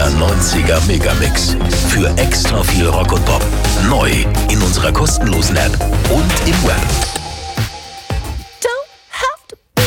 Der 90er Megamix. Für extra viel Rock und Pop. Neu in unserer kostenlosen App und im Web.